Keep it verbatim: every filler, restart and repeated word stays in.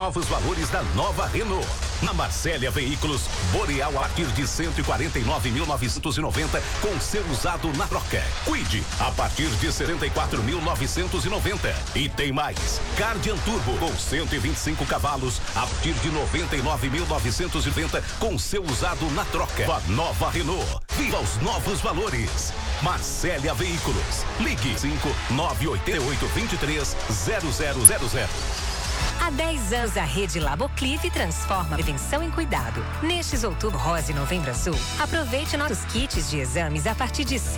novos valores da nova Renault. Na Marcélia Veículos, Boreal a partir de cento e quarenta e nove mil novecentos e noventa com seu usado na troca. Quid a partir de setenta e quatro mil novecentos e noventa. E tem mais, Cardian Turbo com cento e vinte e cinco cavalos a partir de noventa e nove mil novecentos e noventa com seu usado na troca. A nova Renault. Viva os novos valores. Marcélia Veículos. Ligue cinco nove oito oito dois três zero zero zero zero. Há dez anos, a rede Laboclive transforma a prevenção em cuidado. Nestes outubro rosa e novembro azul, aproveite nossos kits de exames a partir de